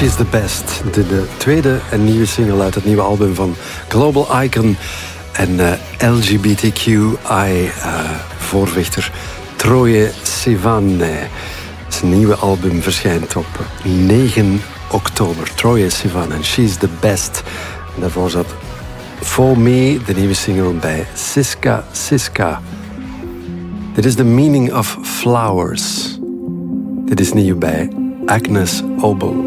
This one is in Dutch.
She's the Best. De tweede en nieuwe single uit het nieuwe album van Global Icon en LGBTQI-voorvechter Troye Sivan. Zijn nieuwe album verschijnt op 9 oktober. Troye Sivan en She's the Best. En daarvoor zat For Me, de nieuwe single bij Siska Siska. Dit is The Meaning of Flowers. Dit is nieuw bij Agnes Obel.